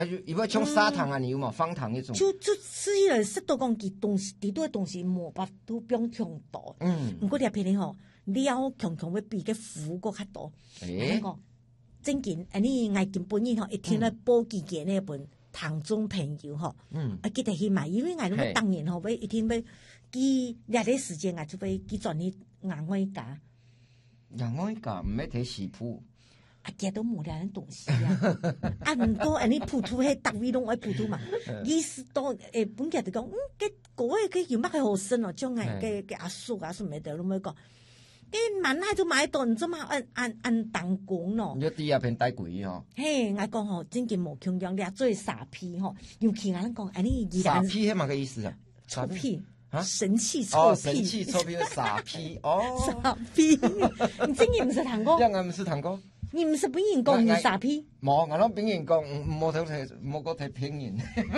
伊要冲砂糖啊，你有冇方糖迄种？ 就是伊个说到讲，其东西，伫倒东西无法度变强大。毋过条片哩吼，了强要比个苦搁较多。讲正经，你爱根本伊吼一天咧补几件那本糖中朋友吼，记得去买，因为俺那当年吼，要一天要记热啲时间啊，就要记转去硬我家。 硬我家毋要摕食谱。 家都冇两样东西啊！毋过你普通迄单位拢爱普通嘛。意思都本家就讲，嗰个佢要乜係好深哦，將係嘅阿叔咪得拢咪講，嘅萬係都買到，唔知嘛按當工咯。 你啲啊片大貴吼。 嘿，我講吼，真正無窮樣，你做傻批吼，尤其我講，你依然傻批係乜個意思啊？ 臭屁。神氣臭屁， 神氣臭屁係傻批哦， 傻批，你真嘅唔是糖哥？ 兩個唔是糖哥。 你唔是本人講你傻批？ 冇，我諗本人講冇個睇拼音。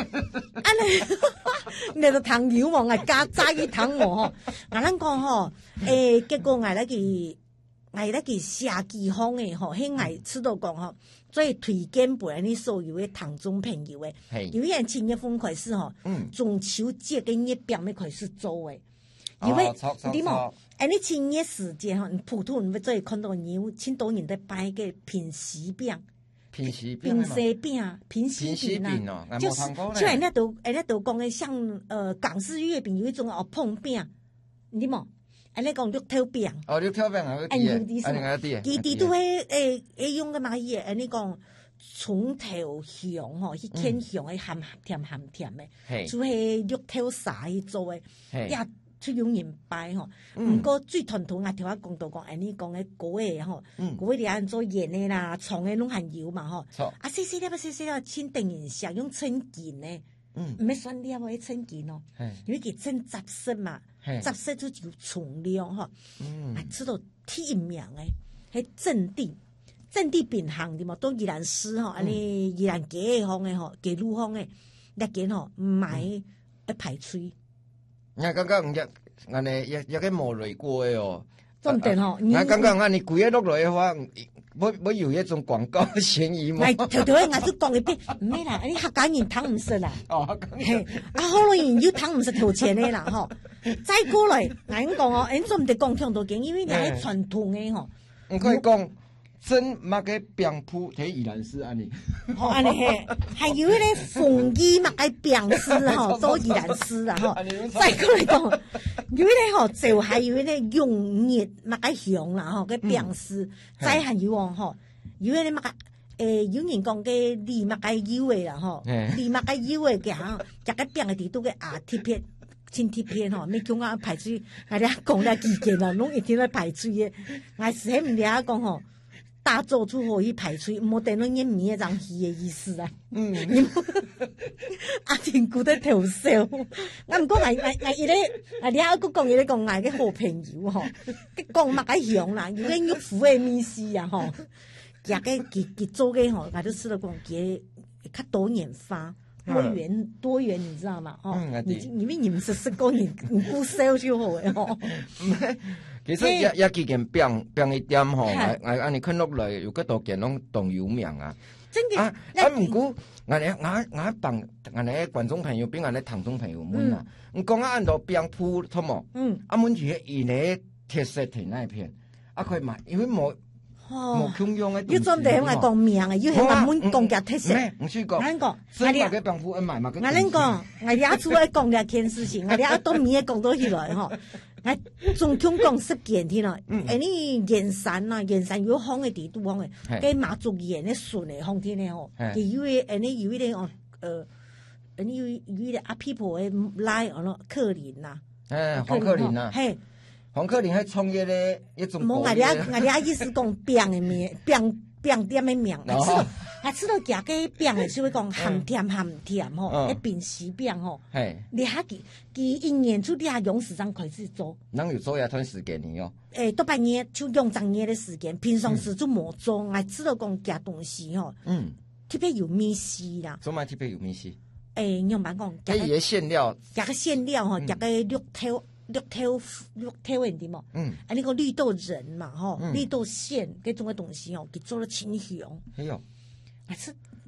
你就糖油喎，我加齋糖喎嗬。我諗講嗬，結果我那個下機方嘅嗬，喺我知道講嗬，最推薦俾你所有嘅糖中朋友嘅，因為7月份開始嗬，中秋節嘅日餅咪開始做嘅。因為你冇，你7月時間吼，普通你做看到有千多人在擺個平時餅、 平時餅啊，就是那都講嘅像港式月餅有一種碰餅，你冇，你講綠豆餅， 綠豆餅啊， 佢都係用嘅嘛嘢，你講蔥頭香吼，去偏香嘅鹹甜嘅，就係綠豆沙去做嘅，出用人擺吼，毋過最傳統啊，聽我講到講，你講嘅果誒吼，果誒按做鹽誒啦，蔥誒攏含油嘛吼，細了，清定然食用清健誒，毋免酸料誒清健咯，因為佢真雜色嘛，雜色就有重料吼，知道天命誒，喺陣地邊行啲嘛，都宜蘭市吼，安尼宜蘭街方誒吼，街路方誒，一間吼買一排吹。 我感覺安尼也個無累過誒哦， 重點吼， 我感覺安尼規個落來嘅話，要有迄種廣告嫌疑嘛。 頭我都講一遍，唔係啦，你客家人糖唔食啦。哦，係，好多人要糖唔食頭前嘅啦，吼。再過來，我講哦，你做唔得講強多件，因為你係傳統嘅吼。 唔可以講。真乜嘅餅鋪喺宜蘭市安尼， 哦安尼嘿，還有迄個鳳衣乜嘅餅市吼，都宜蘭市啦吼。再過來講，有迄個吼就係有迄個用熱乜嘅香啦吼，嘅餅市，再還有吼，有迄個乜嘅有人講嘅利乜嘅油嘅啦吼，利乜嘅油嘅嘅吼，食個餅嘅地都嘅貼片。親貼片吼，咪叫我排水，我哋講了幾件啦，攏一天來排水嘅，我是喺唔了講吼。大做出可以排水，冇等到一面一張戲嘅意思啊！阿田顧得頭笑，我唔講我伊咧，你阿個講伊咧講我嘅好朋友嗬，講乜嘅香啦，有啲肉腐嘅面絲啊嗬，夾嘅佢做嘅嗬，我都知道講佢較多元化。多元，你知道嗎？哦，因為你們是講你不 sell 就好嘅吼。 其實一幾件餅一點吼，安尼看落來有幾多件攏當有名啊。 真嘅唔過我幫我哋觀眾朋友比我哋聽眾朋友們啊，唔講按到餅鋪同冇，阮住伊呢特色田那片，佢買，因為冇共用嘅。要做地我講名啊，要係我們講嘅特色。 唔需講。我講，我哋出來講兩件事情，我哋到面講到起來吼。我總共講10件添啦，你鹽山有風嘅地都風嘅，跟馬祖鹽嘅順嘅風天咧吼，有啲阿皮婆嘅來咯，克林呐， 黃克林呐，嘿，黃克林喺創業咧一種。 我哋意思講餅嘅名，餅店嘅名，吃到夾嘅餅嘅，就會講鹹甜吼，一邊時餅吼，你下佢一年就你下用時間開始做。 能有做一段時間呢哦？ 多半年就用1年嘅時間，平常時就冇做，我知道講夾東西吼，特別有面絲啦。 做乜特別有面絲？ 用白講， 夾個餡料， 夾個餡料吼，夾個綠豆人啲嘛，你個綠豆仁嘛，吼，綠豆餡嗰種嘅東西吼，佢做得清香。 哎呦，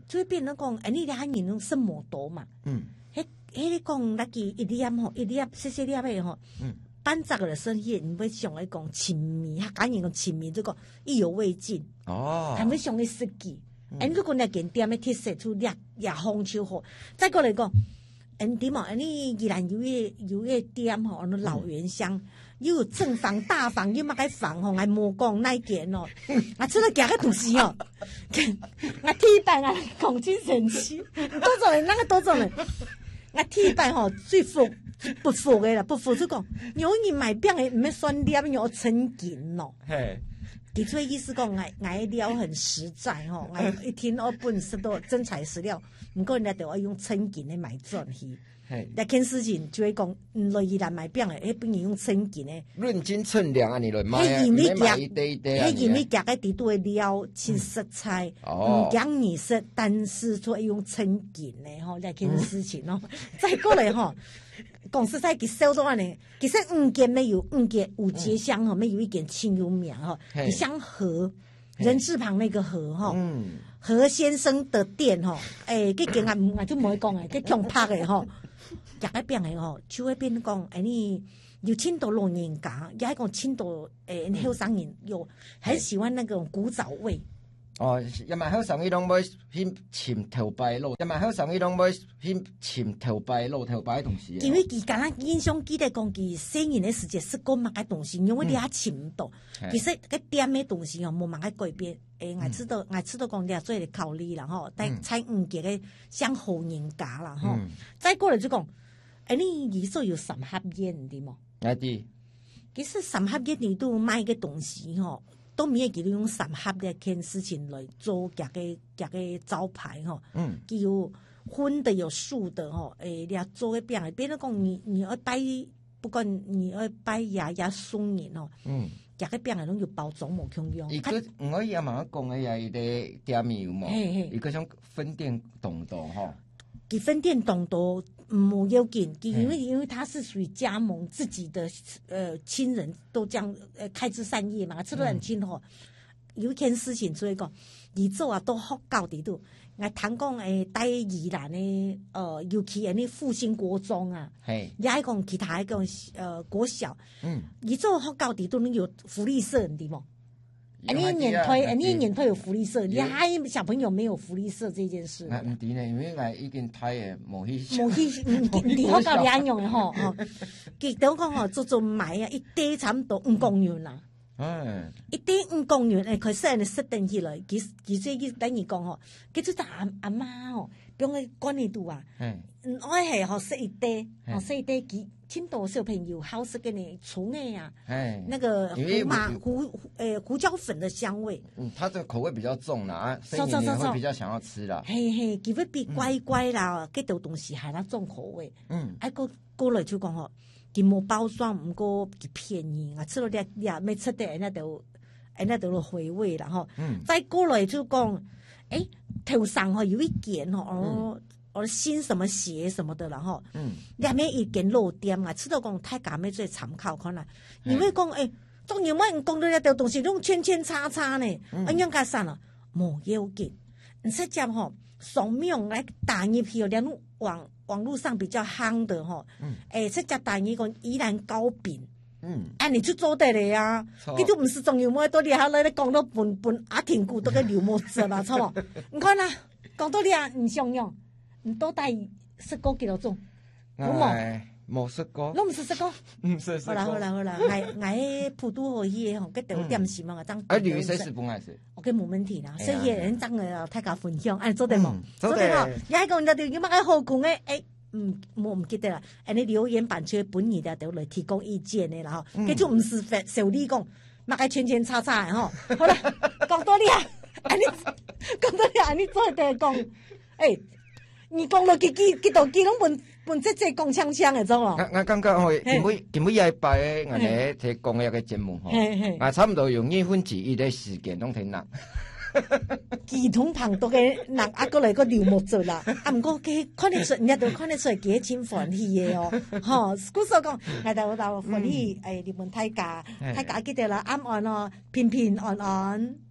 就会变成讲，你俩人拢圣魔多嘛。你讲那个一粒吼，一粒细细粒的吼。班长的生意，你要上来讲亲密，他讲讲亲密，这个意犹未尽。还要上去设计。如果那间店的特色出也风潮好，再过来讲，点嘛？你宜兰有个店吼，老原乡。又有正房、大房，又嘛个房吼，还莫讲那件哦，除了夹个东西哦，铁板讲真神奇，多少人那个多少人，铁板吼最不服的啦，不服就讲，有人买饼的唔要选料，有称斤咯。的确意思讲，料很实在吼，一天二本是都真材实料，不过人家都要用称斤来买转去。那件事情就会讲，来宜兰买饼诶，不能用称斤诶。 论斤称两啊，你来买啊，你买一堆一堆啊。 因为夹个地多的料，其食材，讲你食，但是说用称斤诶吼，那件事情咯。再过来吼，讲实在，其实多安尼，其实五间五节乡吼，没有一间亲有名吼，你像和人字旁那个和吼。何先生的店吼，佢间我就唔会讲佢强拍嘅吼，夹个饼嘅吼，就会变讲，你有青岛老人家，也系讲青岛后生人有很喜欢那种古早味。 又咪後生伊攏要去尋頭擺路，又咪後生伊攏要去尋頭擺路頭擺東西。 因為佢敢若印象記得講，佢細年嘅時節是講乜嘅東西，因為你也尋唔到。其實個店嘅東西冇乜嘅改變。我知道講你做嚟考慮啦吼，但採五節嘅像後人家啦吼。再過來就講，你兒所有三合宴啲冇？ 啲。 其實三合宴你都賣嘅東西吼。都免記得用三合的件事情來做夾個招牌吼，有葷的有素的吼，你做個餅，別人講你要擺，不管你要擺也送人吼，夾個餅攏有包裝無共用。 伊個我也嘛講個也伊個店面有冇？伊個種分店動作吼， 佢分店動作。冇要緊，因為他是屬於加盟自己的親人都這樣開枝散葉嘛，這都很清楚。有一件事情所以講，伊做啊都學教啲度，我聽講帶宜蘭嘅尤其啲復興國中啊，也係講其他一個國小，伊做學教啲度能有福利社，你知冇？你一年推有福利社，你還小朋友沒有福利社這件事。 唔知呢，因為我已經睇嘅冇去。 你好教你安用嘅吼，佢都講吼做買啊，一袋差唔多5公元啦。一袋5公元，佢細人設定起來，其實等於講吼，佢做阿媽吼，比如講管理度啊，我係學識一袋，青島小朋友好食嘅呢，醋味啊，那個胡椒粉的香味。 它這個口味比較重啦，所以你會比較想要吃啦。 佢會比乖啦，嗰道東西係那重口味。過來就講吼，佢冇包裝，唔過佢便宜，吃到啲咩出得，那都回味啦吼。再過來就講，頭上吼有一件吼。新什麼鞋什麼的啦吼，裡面一間肉店啊，吃到講太假咩做參考看啦。你會講中年我講到一條東西用圈圈叉叉呢，樣加散啦，冇要緊。你實際吼，上面來打入去，連網絡上比較夯的吼，實際打入講宜蘭糕餅，你就做得嚟啊，佢就唔是中年我到你下來講到本阿挺古都個流毛子啦，錯冇？你看啦，講到你啊，唔想用。都帶食過幾多種？ 冇食過。 都唔是食過。 唔是食過。 好啦，我普渡好嘢吼，嗰條點心啊，當。 你食是不愛食 ？OK，冇問題啦。所以人爭嘅大家分享，做得冇？做得冇？也係講你哋要乜嘢好講嘅？我唔記得啦。你留言板出本意嘅，就嚟提供意見嘅啦吼。佢就唔是受你講，乜嘢圈圈叉叉嘅吼。好啦，講多啲啊！你做得講，你講落幾道幾攏本即講槍嘅，知嘛？ 我感覺吼，今每禮拜嘅我哋提講嘅一個節目吼，我差唔多用1/2嘅時間攏聽啦。 兒童旁度嘅人過來個流目做啦，唔過佢看得出，人家都看得出係幾真歡喜嘅哦。嗬，故所講，我哋歡喜你們大家記得啦，安安咯，平平安安。